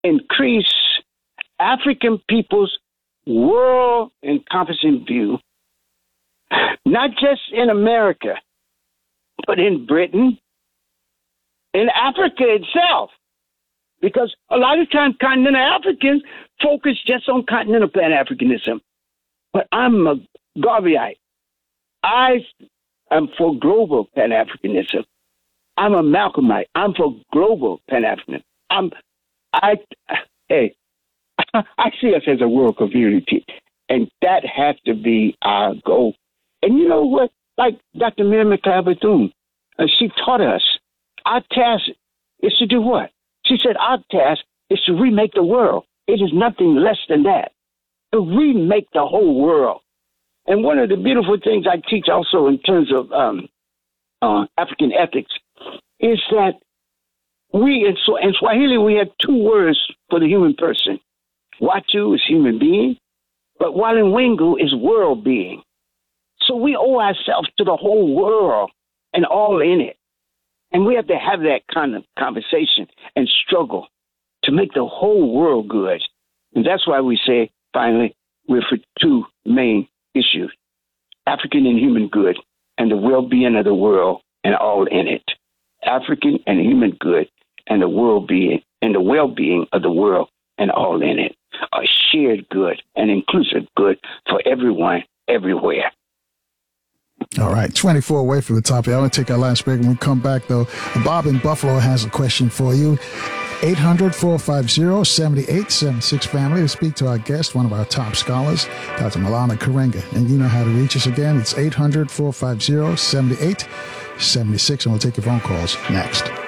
increase African people's world encompassing view, not just in America, but in Britain, in Africa itself. Because a lot of times continental Africans focus just on continental Pan-Africanism. But I'm a Garveyite. I am for global Pan-Africanism. I'm a Malcolmite. I'm for global Pan-Africanism. I see us as a world community, and that has to be our goal. And you know what? Like Dr. Miriam McLeod-Bethune, she taught us our task is to do what? She said our task is to remake the world. It is nothing less than that, to remake the whole world. And one of the beautiful things I teach also in terms of African ethics is that in Swahili, we have two words for the human person. Watu is human being, but Walenwengu is world being. So we owe ourselves to the whole world and all in it. And we have to have that kind of conversation and struggle to make the whole world good. And that's why we say, finally, we're for two main issues, African and human good and the well-being of the world and all in it. African and human good and the well-being of the world and all in it. A shared good and inclusive good for everyone, everywhere. All right, 24 away from the top. I'm going to take our last break. When we come back, though, Bob in Buffalo has a question for you. 800-450-7876 family to speak to our guest, one of our top scholars, Dr. Maulana Karenga. And you know how to reach us again. It's 800-450-7876, and we'll take your phone calls next.